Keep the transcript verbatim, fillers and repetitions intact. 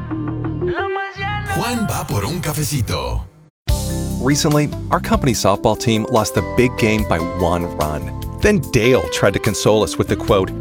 Juan va por un cafecito. Recently, our company softball team lost the big game by one run. Then Dale tried to console us with the quote,